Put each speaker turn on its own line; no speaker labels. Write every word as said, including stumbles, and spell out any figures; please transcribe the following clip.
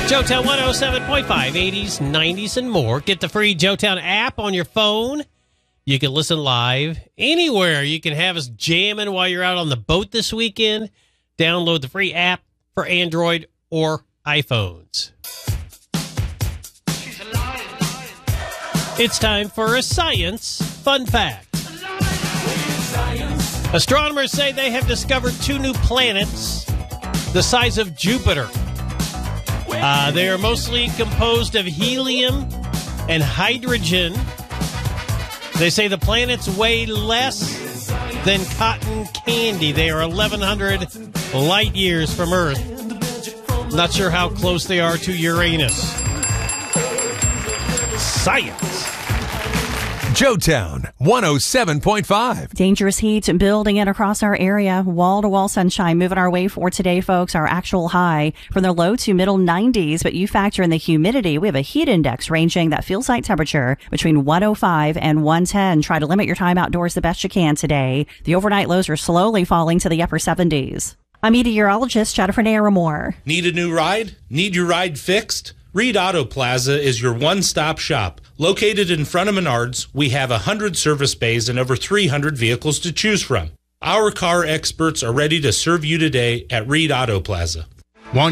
Joetown one oh seven point five, eighties, nineties, and more. Get the free Joetown app on your phone. You can listen live anywhere. You can have us jamming while you're out on the boat this weekend. Download the free app for Android or iPhones. It's time for a science fun fact. Astronomers say they have discovered two new planets the size of Jupiter. Uh, they are mostly composed of helium and hydrogen. They say the planets weigh less than cotton candy. They are eleven hundred light years from Earth. Not sure how close they are to Uranus. Science.
Joetown one oh seven point five.
Dangerous heat building in across our area. Wall-to-wall sunshine moving our way for today, folks. Our actual high from the low to middle nineties, but you factor in the humidity. We have a heat index ranging that feels like temperature between one oh five and one ten. Try to limit your time outdoors the best you can today. The overnight lows are slowly falling to the upper seventies. I'm meteorologist Jennifer Naramore.
Need a new ride? Need your ride fixed? Reed Auto Plaza is your one-stop shop. Located in front of Menards, we have one hundred service bays and over three hundred vehicles to choose from. Our car experts are ready to serve you today at Reed Auto Plaza.